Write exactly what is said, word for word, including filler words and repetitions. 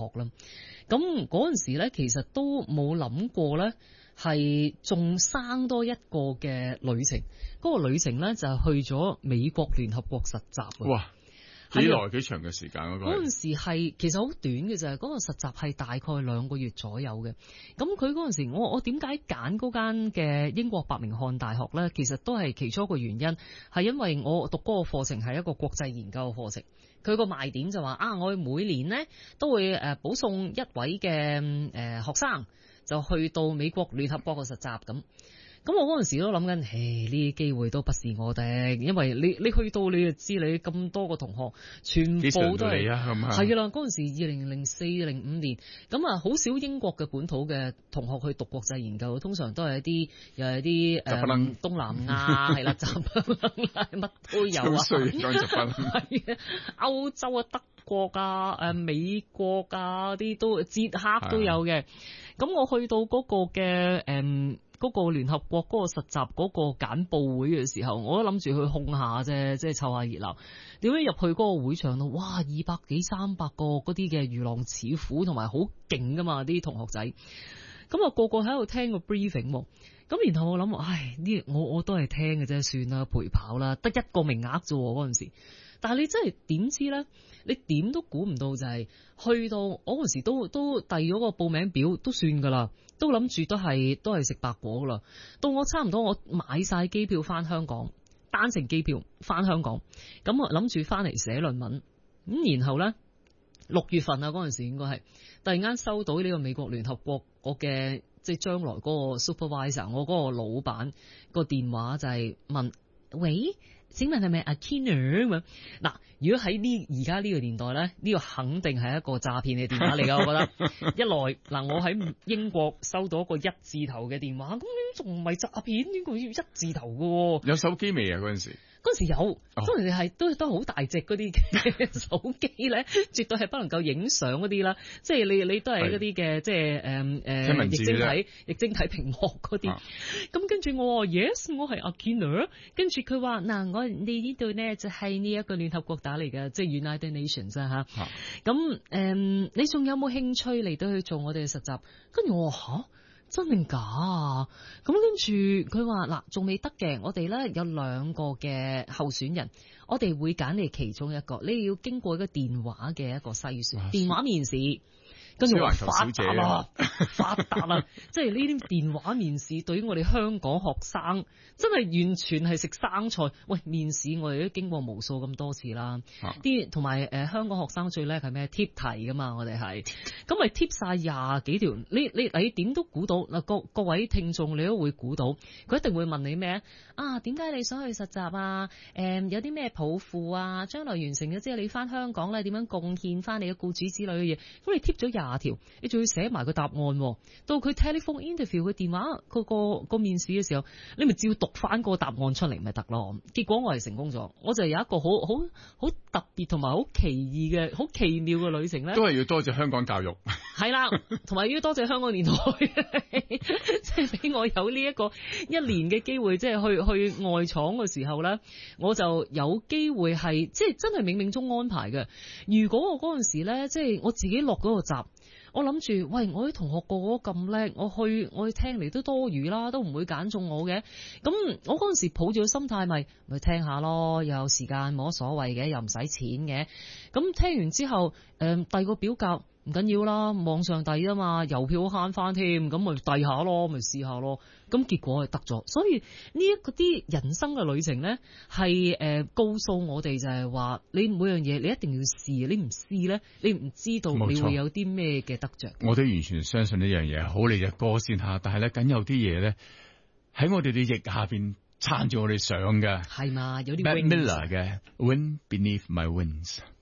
學啦。咁嗰陣時咧，其實都冇諗過咧，係仲生多一個嘅旅程。嗰、那個旅程咧就係去咗美國聯合國實習。 哇！幾耐幾長嘅時間嗰個？ 嗰陣時係其實好短嘅啫，嗰、那個實習係大概兩個月左右嘅。咁佢嗰陣時，我我點解揀嗰間嘅英國伯明翰大學咧？其實都係其中一個原因，係因為我讀嗰個課程係一個國際研究嘅課程。佢個賣點就話啊，我每年呢都會誒保送一位嘅誒學生，就去到美國聯合國嘅實習咁。咁我嗰陣時都諗緊，唉，呢啲機會都不是我哋，因為你你去到你就知，你咁多個同學全部都係係啦。嗰陣時二零零四零五年，咁啊好少英國嘅本土嘅同學去讀國際研究，通常都係一啲又係啲誒東南亞係啦，雜乜都有啊。係啊，歐洲啊、德國啊、誒美國啊啲都捷克都有嘅。咁我去到嗰個嘅誒。嗯嗰個聯合國嗰個實習嗰個簡報會嘅時候，我都諗住去控下啫，即係湊下熱鬧。點解入去嗰個會場度，哇，二百幾三百個嗰啲嘅如狼似虎，同埋好勁噶嘛啲同學仔。咁啊個個喺度聽個 briefing，咁然後我諗，唉，呢我我都係聽嘅啫，算啦，陪跑啦，得一個名額啫嗰陣時。但係你真係點知咧？你點都估唔到就係、是、去到我嗰陣時都都遞咗個報名表都算噶啦，都諗住都係都係食白果噶啦。到我差唔多我買晒機票翻香港，單程機票翻香港，咁我諗住翻嚟寫論文。咁然後咧六月份啊嗰陣時應該係突然間收到呢個美國聯合國我嘅即係將來嗰個 supervisor， 我嗰個老闆個電話就係問，喂，請問係咪阿 Keener 咁？嗱，如果喺呢而家呢個年代咧，呢、呢個肯定係一個詐騙嘅電話嚟噶。我覺得一來嗱，我喺英國收到一個一字頭嘅電話，咁仲唔係詐騙？點解要一字頭嘅？ 有手機未啊？嗰陣時嗰陣時有，嗰陣時係都都好大隻嗰啲嘅手機咧，絕對係不能夠影相嗰啲啦。即係你你都係嗰啲嘅，即係誒誒液晶體液晶體屏幕嗰啲。咁、啊、跟住我話 yes， 我係阿 Keener。跟住佢話嗱，我你呢度咧就係呢一個聯合國打嚟嘅，即係 United Nations 啊吓。咁、嗯、誒，你仲有冇興趣嚟到去做我哋嘅實習？跟住我話吓。真定假啊？咁跟住佢話嗱，仲未得嘅，我哋咧有兩個嘅候選人，我哋會揀你其中一個，你要經過一個電話嘅一個篩選，電話面試。跟住我發達啦，發達啦！即係呢啲電話面試對於我哋香港學生真係完全係食生菜。喂，面試我哋都經過無數咁多次啦，啲同埋誒香港學生最叻係咩？貼題噶嘛，我哋係咁咪貼晒廿幾條。你你你點都估到嗱，各各位聽眾你都會估到，佢一定會問你咩啊？點解你想去實習啊？誒、嗯，有啲咩抱負啊？將來完成咗之後，你翻香港咧點樣貢獻翻你嘅僱主之類嘅嘢？咁你貼咗廿廿條，你仲要寫埋個答案，到佢 telephone interview 嘅電話，個個個面試嘅時候，你咪照讀翻個答案出嚟咪得咯。結果我係成功咗，我就有一個好好好特別同埋好奇異嘅好奇妙嘅旅程咧。 都係要多謝香港教育， 係啦，同埋要多謝香港電台，即係俾我有呢一個一年嘅機會，即係去去外廠嘅時候咧，我就有機會係即係真係冥冥中安排嘅。如果我嗰陣時咧，即係我自己落嗰個閘。我諗住，喂，我啲同學個個咁叻，我去我去聽嚟都多餘啦，都唔會揀中我嘅。咁我嗰陣時抱住個心態，咪咪聽下咯，又有時間冇乜所謂嘅，又唔使錢嘅。咁聽完之後，誒、呃，遞個表格唔緊要啦，網上遞啊嘛，郵票慳翻添，咁咪遞下咯，咪試下咯。咁結果係得咗，所以呢一個啲人生嘅旅程咧，係誒、呃、告訴我哋就係話，你每樣嘢你一定要試，你唔試咧，你唔知道你會有啲咩嘅得着。 我都完全相信呢樣嘢，好你隻歌先吓，但係咧，梗有啲嘢咧喺我哋嘅翼下邊撐住我哋上嘅， 係嘛，有啲 Mac Miller 嘅 Wind Beneath My Wings。